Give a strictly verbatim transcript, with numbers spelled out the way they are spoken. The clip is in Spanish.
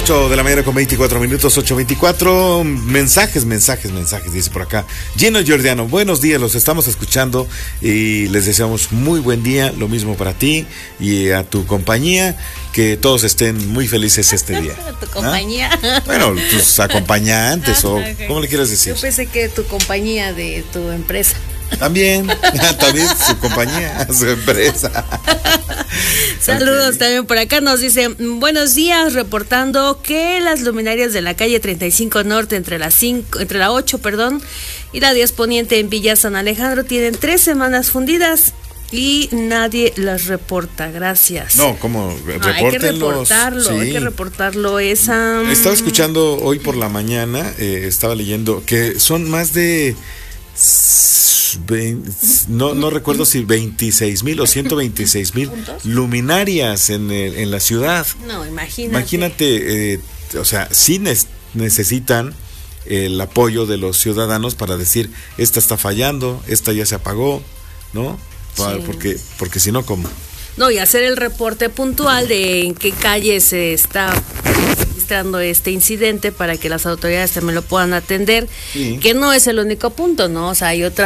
ocho de la mañana con veinticuatro minutos, ocho veinticuatro. Mensajes, mensajes, mensajes, dice por acá. Gino Giordano, buenos días, los estamos escuchando y les deseamos muy buen día. Lo mismo para ti y a tu compañía. Que todos estén muy felices este día. ¿Tu compañía? ¿Ah? Bueno, tus acompañantes o ¿cómo le quieres decir? Yo pensé que tu compañía de tu empresa. También, también su compañía, su empresa. Saludos Okay. También por acá nos dice, buenos días, reportando que las luminarias de la calle treinta y cinco Norte entre la cinco, entre la ocho, perdón, y la diez Poniente en Villa San Alejandro tienen tres semanas fundidas y nadie las reporta. Gracias. No, ¿cómo? Ah, hay que reportarlo, sí. hay que reportarlo. Esa. Estaba escuchando hoy por la mañana, eh, estaba leyendo que son más de No, no recuerdo si veintiséis mil o ciento veintiséis mil luminarias en, en la ciudad. No, imagínate. Imagínate, eh, o sea, sí ne- necesitan el apoyo de los ciudadanos para decir, esta está fallando, esta ya se apagó, ¿no? Sí. Porque, porque si no, ¿cómo? No, y hacer el reporte puntual de en qué calle se está registrando este incidente para que las autoridades también lo puedan atender, sí. Que no es el único punto, ¿no? O sea, hay otras